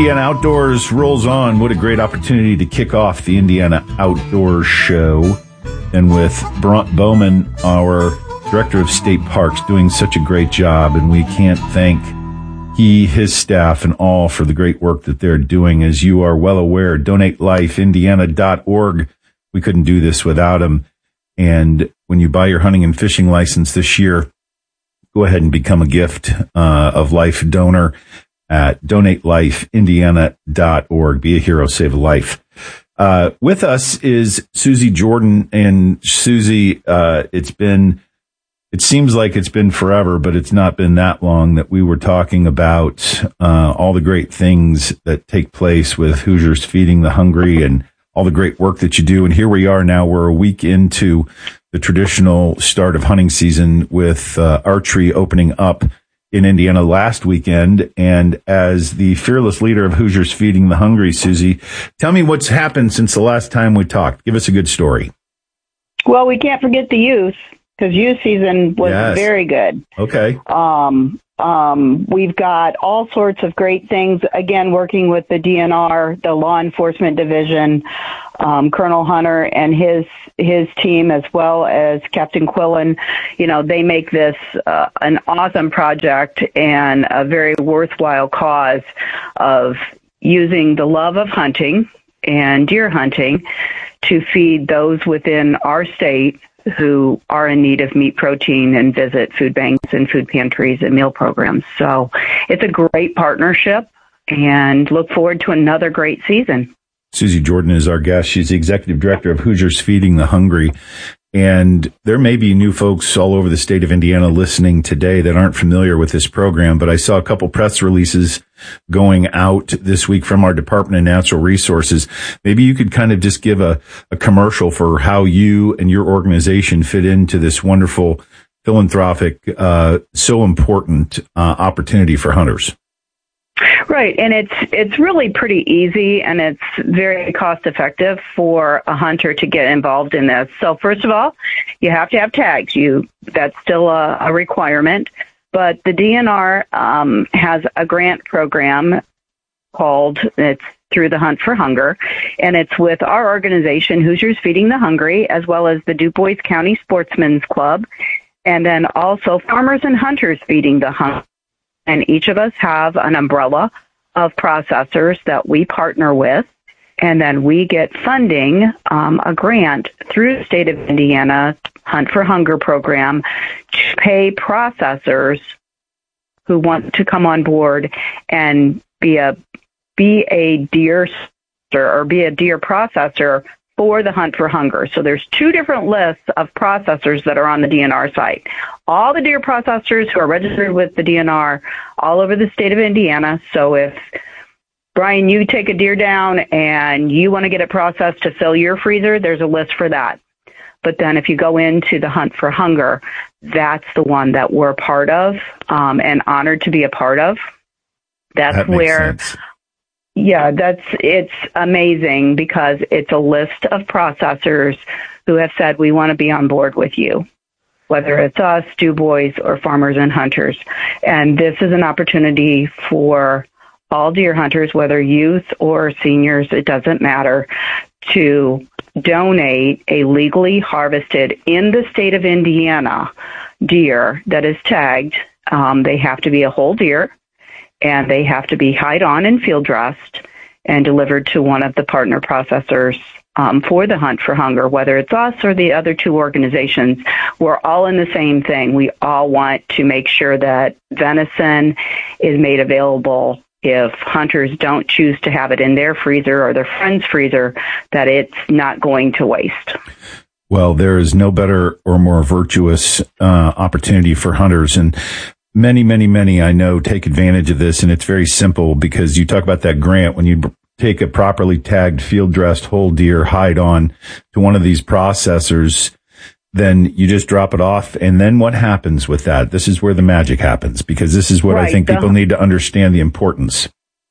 Indiana Outdoors rolls on. What a great opportunity to kick off the Indiana Outdoors show. And with Bront Bowman, our Director of State Parks, doing such a great job. And we can't thank he, his staff, and all for the great work that they're doing. As you are well aware, DonateLifeIndiana.org. We couldn't do this without him. And when you buy your hunting and fishing license this year, go ahead and become a gift of life donor at DonateLifeIndiana.org. Be a hero, save a life. With us is Susie Jordan. And Susie, it seems like it's been forever, but it's not been that long that we were talking about all the great things that take place with Hoosiers Feeding the Hungry and all the great work that you do. And here we are now. We're a week into the traditional start of hunting season with archery opening up in Indiana last weekend. And as the fearless leader of Hoosiers Feeding the Hungry, Susie, tell me what's happened since the last time we talked. Give us a good story. Well, we can't forget the youth, because youth season was very good. Okay. We've got all sorts of great things, again, working with the DNR, the Law Enforcement Division, Colonel Hunter and his team, as well as Captain Quillen. You know, they make this an awesome project and a very worthwhile cause of using the love of hunting and deer hunting to feed those within our state who are in need of meat protein and visit food banks and food pantries and meal programs. So it's a great partnership, and look forward to another great season. Susie Jordan is our guest. She's the executive director of Hoosiers Feeding the Hungry. And there may be new folks all over the state of Indiana listening today that aren't familiar with this program, but I saw a couple press releases going out this week from our Department of Natural Resources. Maybe you could kind of just give a commercial for how you and your organization fit into this wonderful philanthropic, so important opportunity for hunters. Right, and it's really pretty easy, and it's very cost effective for a hunter to get involved in this. So first of all, you have to have tags. That's still a requirement, but the DNR has a grant program it's through the Hunt for Hunger, and it's with our organization, Hoosiers Feeding the Hungry, as well as the DuBois County Sportsman's Club, and then also Farmers and Hunters Feeding the Hungry. And each of us have an umbrella of processors that we partner with, and then we get funding, a grant through the state of Indiana Hunt for Hunger program to pay processors who want to come on board and be a deer processor for the Hunt for Hunger. So there's two different lists of processors that are on the DNR site. All the deer processors who are registered with the DNR all over the state of Indiana. So if, Brian, you take a deer down and you want to get it processed to fill your freezer, there's a list for that. But then if you go into the Hunt for Hunger, that's the one that we're part of, and honored to be a part of. That's where... Sense. Yeah, it's amazing, because it's a list of processors who have said, we want to be on board with you, whether it's us, DuBois, or Farmers and Hunters. And this is an opportunity for all deer hunters, whether youth or seniors, it doesn't matter, to donate a legally harvested in the state of Indiana deer that is tagged. They have to be a whole deer, and they have to be hide on and field dressed and delivered to one of the partner processors for the Hunt for Hunger, whether it's us or the other two organizations. We're all in the same thing. We all want to make sure that venison is made available if hunters don't choose to have it in their freezer or their friend's freezer, that it's not going to waste. Well, there is no better or more virtuous opportunity for hunters. And many, I know, take advantage of this, and it's very simple, because you talk about that grant. When you take a properly tagged, field-dressed whole deer hide on to one of these processors, then you just drop it off. And then what happens with that? This is where the magic happens, because this is what I think people need to understand the importance.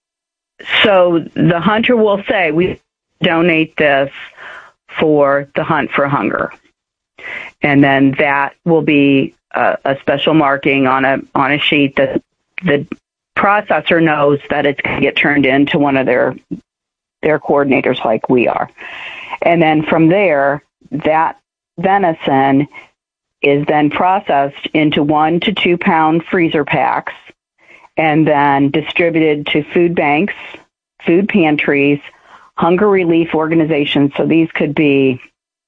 So the hunter will say, we donate this for the Hunt for Hunger. And then that will be a special marking on a sheet that the processor knows that it's going to get turned into one of their coordinators like we are. And then from there, that venison is then processed into 1 to 2 pound freezer packs and then distributed to food banks, food pantries, hunger relief organizations. So these could be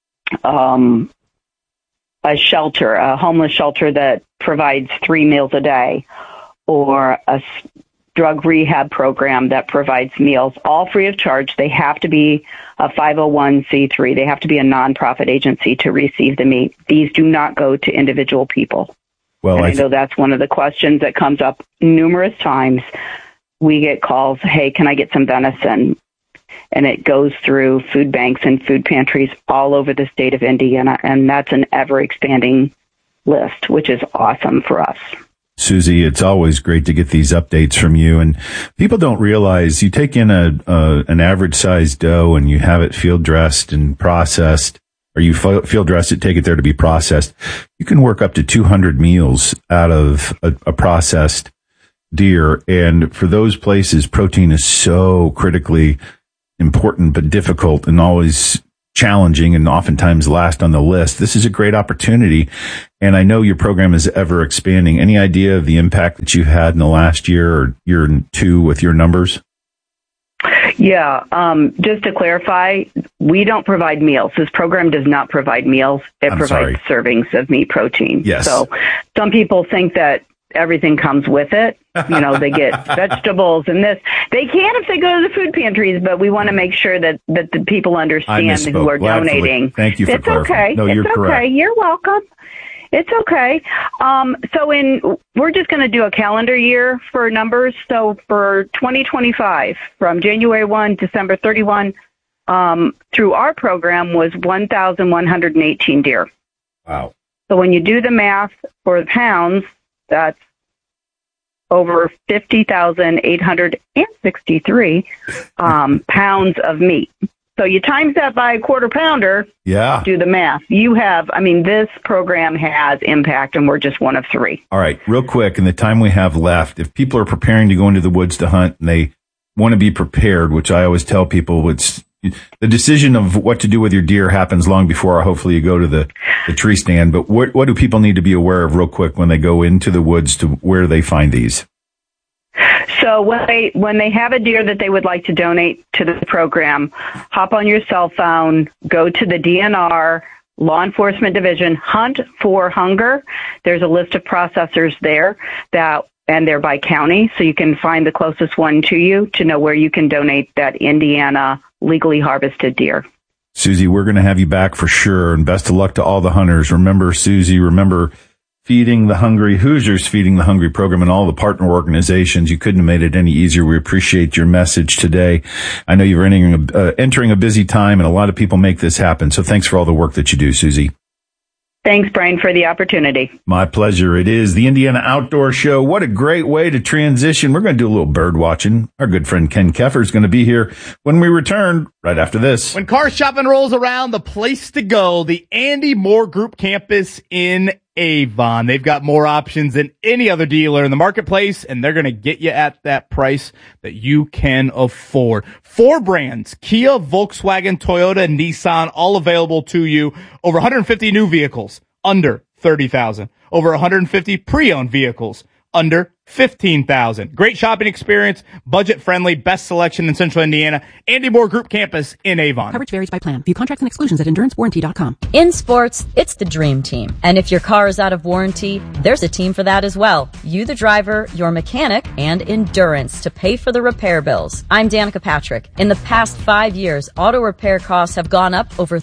a shelter, a homeless shelter that provides 3 meals a day, or a drug rehab program that provides meals, all free of charge. They have to be a 501c3. They have to be a nonprofit agency to receive the meat. These do not go to individual people. Well, and I know that's one of the questions that comes up numerous times. We get calls, hey, can I get some venison? And it goes through food banks and food pantries all over the state of Indiana, and that's an ever-expanding list, which is awesome for us. Susie, it's always great to get these updates from you. And people don't realize you take in an average sized doe and you have it field dressed and processed, or you field dress it, take it there to be processed. You can work up to 200 meals out of a processed deer. And for those places, protein is so critically important, but difficult and always challenging and oftentimes last on the list. This is a great opportunity. And I know your program is ever expanding. Any idea of the impact that you've had in the last year or year and two with your numbers? Yeah. Just to clarify, we don't provide meals. This program does not provide meals. It provides servings of meat protein. Yes. So some people think that everything comes with it. You know, they get vegetables and this. They can if they go to the food pantries, but we want to make sure that the people understand who are donating. Thank you for clarifying. Okay. No, you're correct. Okay. You're welcome. It's okay. We're just going to do a calendar year for numbers. So for 2025, from January 1, December 31, through our program was 1,118 deer. Wow. So when you do the math for the pounds, that's over 50,863 pounds of meat. So you times that by a quarter pounder, do the math. This program has impact, and we're just one of 3. All right, real quick, in the time we have left, if people are preparing to go into the woods to hunt and they want to be prepared, which I always tell people, it's the decision of what to do with your deer happens long before hopefully you go to the tree stand. But what do people need to be aware of real quick when they go into the woods to where they find these? So when they have a deer that they would like to donate to the program, hop on your cell phone, go to the DNR Law Enforcement Division, Hunt for Hunger. There's a list of processors there and they're by county, so you can find the closest one to you to know where you can donate that Indiana legally harvested deer. Susie, we're going to have you back for sure, and best of luck to all the hunters. Remember, Susie, Feeding the Hungry, Hoosiers Feeding the Hungry program, and all the partner organizations. You couldn't have made it any easier. We appreciate your message today. I know you're entering a busy time, and a lot of people make this happen. So thanks for all the work that you do, Susie. Thanks, Brian, for the opportunity. My pleasure. It is the Indiana Outdoor Show. What a great way to transition. We're going to do a little bird watching. Our good friend Ken Keffer is going to be here when we return right after this. When car shopping rolls around, the place to go, the Andy Moore Group campus in Avon. They've got more options than any other dealer in the marketplace, and they're going to get you at that price that you can afford. 4 brands, Kia, Volkswagen, Toyota, and Nissan, all available to you. Over 150 new vehicles, under $30,000. Over 150 pre-owned vehicles, under $15,000. Great shopping experience, budget-friendly, best selection in Central Indiana. Andy Moore Group Campus in Avon. Coverage varies by plan. View contracts and exclusions at EnduranceWarranty.com. In sports, it's the dream team. And if your car is out of warranty, there's a team for that as well. You, the driver, your mechanic, and Endurance to pay for the repair bills. I'm Danica Patrick. In the past 5 years, auto repair costs have gone up over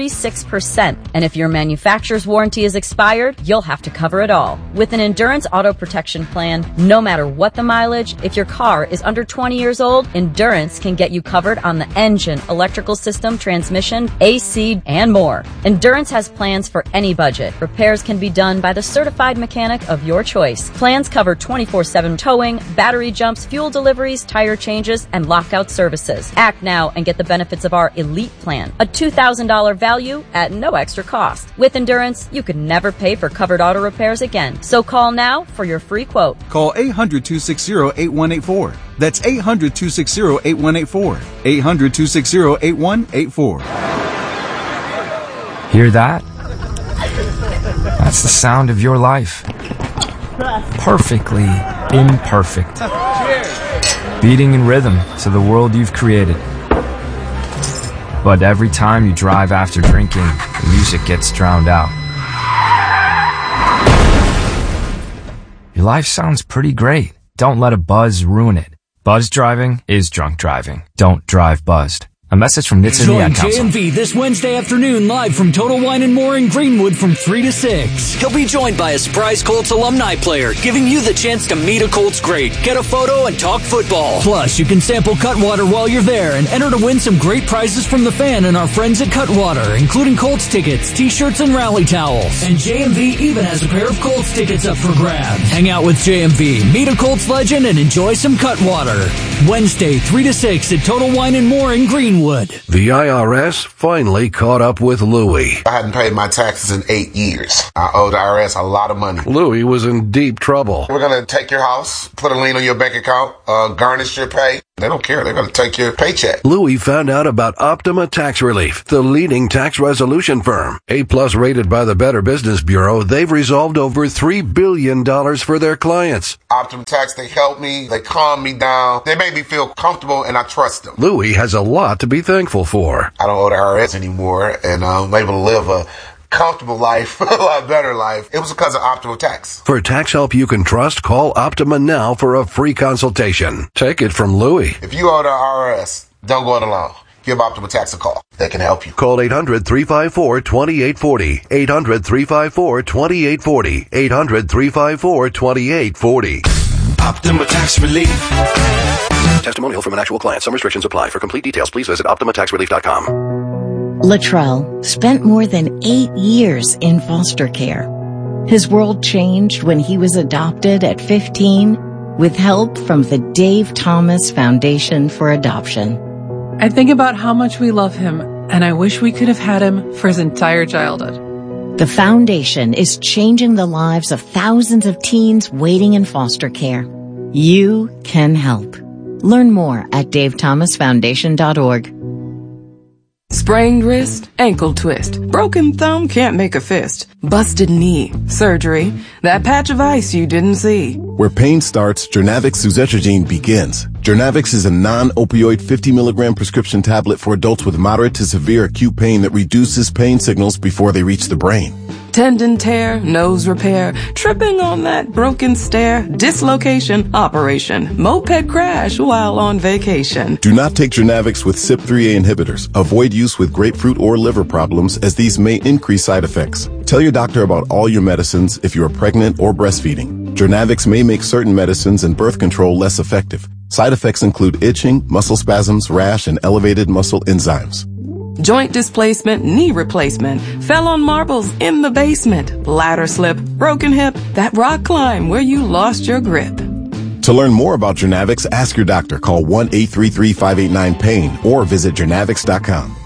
36%. And if your manufacturer's warranty is expired, you'll have to cover it all. With an Endurance auto protection plan, no matter what the mileage, if your car is under 20 years old, Endurance can get you covered on the engine, electrical system, transmission, AC, and more. Endurance has plans for any budget. Repairs can be done by the certified mechanic of your choice. Plans cover 24/7 towing, battery jumps, fuel deliveries, tire changes, and lockout services. Act now and get the benefits of our Elite Plan, a $2,000 value at no extra cost. With Endurance, you could never pay for covered auto repairs again. So call now for your free quote. Call Call 800-260-8184. That's 800-260-8184. 800-260-8184. Hear that? That's the sound of your life. Perfectly imperfect. Beating in rhythm to the world you've created. But every time you drive after drinking, the music gets drowned out. Your life sounds pretty great. Don't let a buzz ruin it. Buzz driving is drunk driving. Don't drive buzzed. A message from NHTSA and the Ad Council. Join JMV this Wednesday afternoon live from Total Wine and More in Greenwood from 3 to 6. He'll be joined by a surprise Colts alumni player, giving you the chance to meet a Colts great, get a photo, and talk football. Plus, you can sample Cutwater while you're there and enter to win some great prizes from the fan and our friends at Cutwater, including Colts tickets, t-shirts, and rally towels. And JMV even has a pair of Colts tickets up for grabs. Hang out with JMV, meet a Colts legend, and enjoy some Cutwater. Wednesday, 3 to 6 at Total Wine and More in Greenwood. The IRS finally caught up with Louie. I hadn't paid my taxes in 8 years. I owed the IRS a lot of money. Louie was in deep trouble. We're going to take your house, put a lien on your bank account, garnish your pay. They don't care. They're going to take your paycheck. Louie found out about Optima Tax Relief, the leading tax resolution firm. A-plus rated by the Better Business Bureau, they've resolved over $3 billion for their clients. Optima Tax, they help me. They calm me down. They make me feel comfortable, and I trust them. Louie has a lot to be thankful for. I don't owe the IRS anymore, and I'm able to live a comfortable life, a lot better life. It was because of Optima Tax. For tax help you can trust, call Optima now for a free consultation. Take it from Louie. If you owe the IRS, don't go it alone. Give Optima Tax a call. They can help you. Call 800-354-2840. 800-354-2840. 800-354-2840. Optima Tax Relief. Testimonial from an actual client. Some restrictions apply. For complete details, please visit OptimaTaxRelief.com. Latrell spent more than 8 years in foster care. His world changed when he was adopted at 15 with help from the Dave Thomas Foundation for Adoption. I think about how much we love him, and I wish we could have had him for his entire childhood. The foundation is changing the lives of thousands of teens waiting in foster care. You can help. Learn more at davethomasfoundation.org. Sprained wrist, ankle twist, broken thumb, can't make a fist, busted knee, surgery, that patch of ice you didn't see. Where pain starts, Journavx suzetrigine begins. Journavx is a non-opioid 50 milligram prescription tablet for adults with moderate to severe acute pain that reduces pain signals before they reach the brain. Tendon tear, nose repair, tripping on that broken stair, dislocation, operation, moped crash while on vacation. Do not take Journavx with CYP3A inhibitors. Avoid use with grapefruit or liver problems as these may increase side effects. Tell your doctor about all your medicines if you are pregnant or breastfeeding. Journavx may make certain medicines and birth control less effective. Side effects include itching, muscle spasms, rash, and elevated muscle enzymes. Joint displacement, knee replacement, fell on marbles in the basement, bladder slip, broken hip, that rock climb where you lost your grip. To learn more about Journavx, ask your doctor. Call 1-833-589-PAIN or visit Journavx.com.